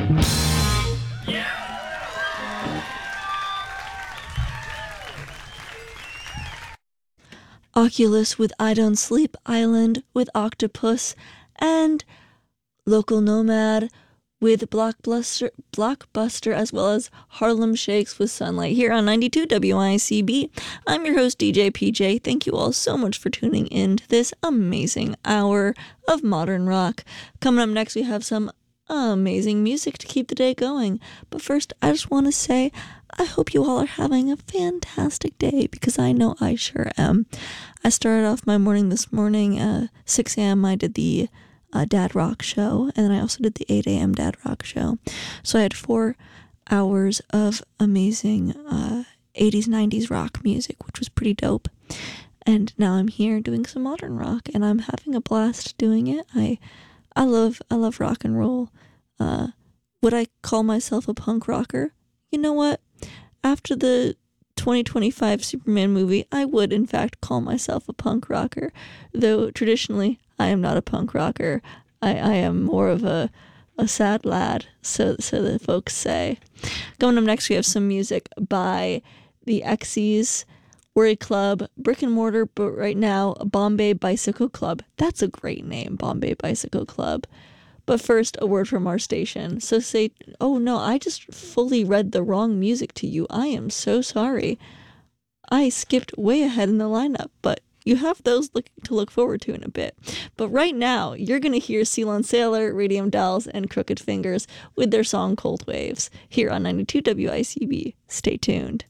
Oculus with I Don't Sleep, Island with Octopus, and Local Nomad with Blockbuster, as well as Harlem Shakes with Sunlight here on 92 WICB. I'm your host, DJ PJ. Thank you all so much for tuning in to this amazing hour of modern rock. Coming up next, we have some amazing music to keep the day going. But first, I just want to say I hope you all are having a fantastic day, because I know I sure am. I started off my morning this morning, 6 a.m. I did the Dad Rock show, and then I also did the 8 a.m. Dad Rock show. So I had 4 hours of amazing 80s, 90s rock music, which was pretty dope. And now I'm here doing some modern rock, and I'm having a blast doing it. I love rock and roll. Would I call myself a punk rocker? You know what? After the 2025 Superman movie, I would in fact call myself a punk rocker, though traditionally I am not a punk rocker. I am more of a sad lad, so the folks say. Going up next, we have some music by the Xyz, Worry Club, Brick and Mortar, but right now, Bombay Bicycle Club. That's a great name, Bombay Bicycle Club. But first, a word from our station. So say, oh no, I just fully read the wrong music to you. I am so sorry. I skipped way ahead in the lineup, but you have those to look forward to in a bit. But right now, you're going to hear Ceylon Sailor, Radium Dolls, and Crooked Fingers with their song Cold Waves here on 92 WICB. Stay tuned.